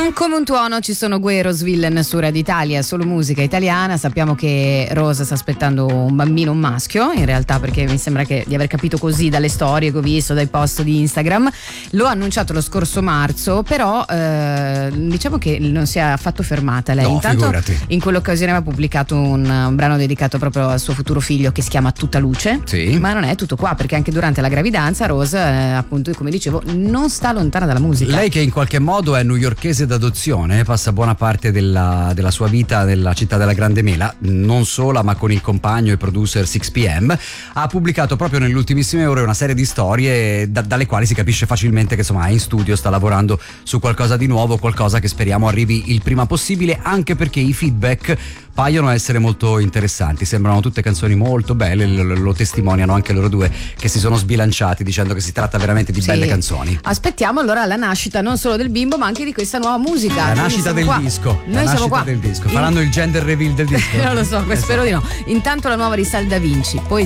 Come un tuono ci sono Gue e Rosvillen su Radio Italia, solo musica italiana. Sappiamo che Rosa sta aspettando un bambino, un maschio, in realtà, perché mi sembra di aver capito così dalle storie che ho visto, dai post di Instagram. Lo ha annunciato lo scorso marzo, però diciamo che non si è affatto fermata lei. No, intanto figurati. in quell'occasione aveva pubblicato un brano dedicato proprio al suo futuro figlio che si chiama Tutta Luce. Sì. Ma non è tutto qua, perché anche durante la gravidanza Rosa, appunto, come dicevo, non sta lontana dalla musica. Lei che in qualche modo è newyorkese d'adozione, passa buona parte della sua vita nella città della Grande Mela, non sola ma con il compagno e producer 6pm, ha pubblicato proprio nelle ultimissime ore una serie di storie dalle quali si capisce facilmente che insomma è in studio, sta lavorando su qualcosa di nuovo, qualcosa che speriamo arrivi il prima possibile, anche perché i feedback paiono essere molto interessanti, sembrano tutte canzoni molto belle, lo testimoniano anche loro due che si sono sbilanciati dicendo che si tratta veramente di belle canzoni. Aspettiamo allora la nascita non solo del bimbo ma anche di questa nuova musica. La nascita del disco. Noi siamo qua. Del disco. Faranno il gender reveal del disco? Non lo so, spero di no. Intanto la nuova di Salda Vinci, Poesia.